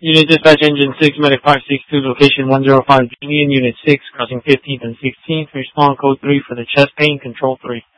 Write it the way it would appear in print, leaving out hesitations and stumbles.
Unit Dispatch Engine 6, Medic 562, location 105 Union, Unit 6, crossing 15th and 16th. Respond code 3 for the chest pain, control 3.